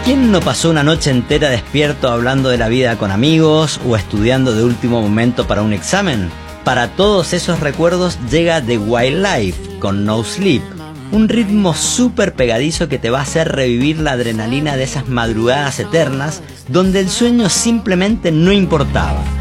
¿Quién no pasó una noche entera despierto hablando de la vida con amigos o estudiando de último momento para un examen? Para todos esos recuerdos llega The Wildlife con No Sleep, un ritmo súper pegadizo que te va a hacer revivir la adrenalina de esas madrugadas eternas donde el sueño simplemente no importaba.